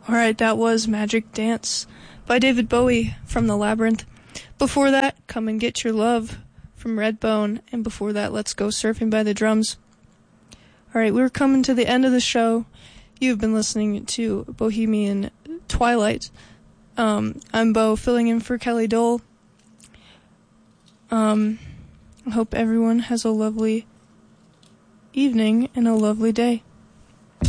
Alright, that was Magic Dance by David Bowie from The Labyrinth. Before that, Come and Get Your Love from Redbone, and before that, Let's Go Surfing by The Drums. Alright, we're coming to the end of the show. You've been listening to Bohemian Twilight. I'm Bo, filling in for Kelly Dole. I hope everyone has a lovely evening and a lovely day.